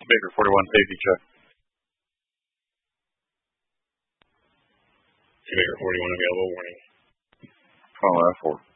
Baker 41 safety check. Baker 41 available, warning. Call that for.